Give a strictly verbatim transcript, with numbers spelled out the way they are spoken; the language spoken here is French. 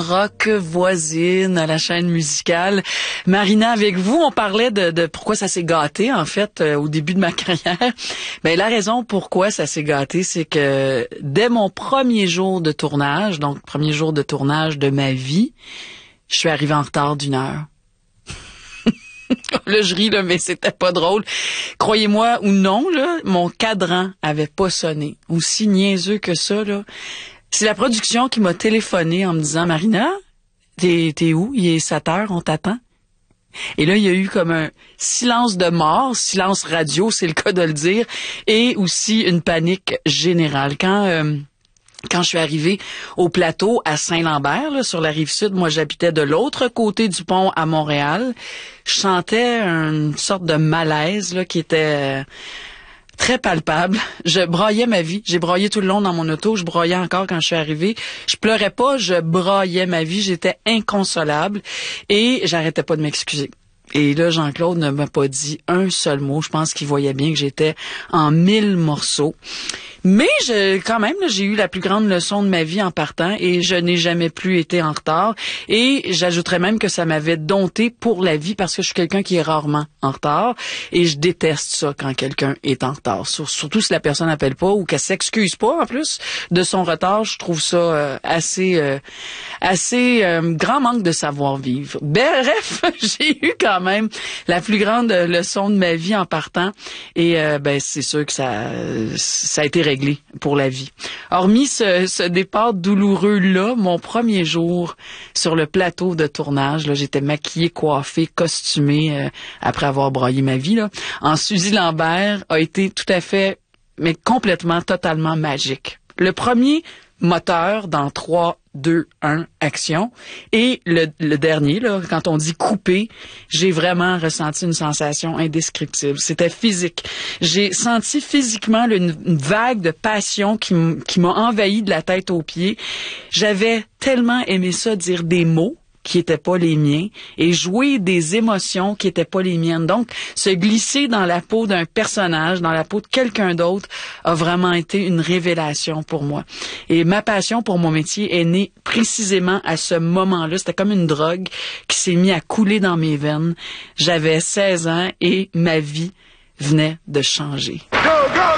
rock voisine à la chaîne musicale. Marina, avec vous, on parlait de, de pourquoi ça s'est gâté, en fait, euh, au début de ma carrière. Ben, la raison pourquoi ça s'est gâté, c'est que dès mon premier jour de tournage, donc premier jour de tournage de ma vie, je suis arrivée en retard d'une heure. Là, je ris, là, mais c'était pas drôle. Croyez-moi ou non, là, mon cadran avait pas sonné. Aussi niaiseux que ça, là. C'est la production qui m'a téléphoné en me disant « Marina, t'es, t'es où? Il est sept heures, on t'attend. » Et là, il y a eu comme un silence de mort, silence radio, c'est le cas de le dire, et aussi une panique générale. Quand... Euh, Quand je suis arrivée au plateau à Saint-Lambert, là, sur la rive sud, moi j'habitais de l'autre côté du pont à Montréal, je sentais une sorte de malaise là, qui était euh, très palpable. Je broyais ma vie. J'ai broyé tout le long dans mon auto. Je broyais encore quand je suis arrivée. Je pleurais pas, je broyais ma vie. J'étais inconsolable et j'arrêtais pas de m'excuser. Et là, Jean-Claude ne m'a pas dit un seul mot. Je pense qu'il voyait bien que j'étais en mille morceaux. Mais je, quand même, là, j'ai eu la plus grande leçon de ma vie en partant et je n'ai jamais plus été en retard. Et j'ajouterais même que ça m'avait dompté pour la vie parce que je suis quelqu'un qui est rarement en retard et je déteste ça quand quelqu'un est en retard. Surtout si la personne n'appelle pas ou qu'elle s'excuse pas en plus de son retard. Je trouve ça euh, assez, euh, assez euh, grand manque de savoir-vivre. Bref, j'ai eu quand même la plus grande leçon de ma vie en partant et euh, ben c'est sûr que ça, ça a été réglé pour la vie. Hormis ce, ce départ douloureux-là, mon premier jour sur le plateau de tournage, là, j'étais maquillée, coiffée, costumée euh, après avoir broyé ma vie, là, en Suzy Lambert a été tout à fait, mais complètement, totalement magique. Le premier moteur dans trois, deux, un, action. Et le, le dernier, là, quand on dit couper, j'ai vraiment ressenti une sensation indescriptible. C'était physique. J'ai senti physiquement là, une, une vague de passion qui, m- qui m'a envahi de la tête aux pieds. J'avais tellement aimé ça, dire des mots qui étaient pas les miens et jouer des émotions qui étaient pas les miennes. Donc, se glisser dans la peau d'un personnage, dans la peau de quelqu'un d'autre, a vraiment été une révélation pour moi. Et ma passion pour mon métier est née précisément à ce moment-là. C'était comme une drogue qui s'est mise à couler dans mes veines. J'avais seize ans et ma vie venait de changer.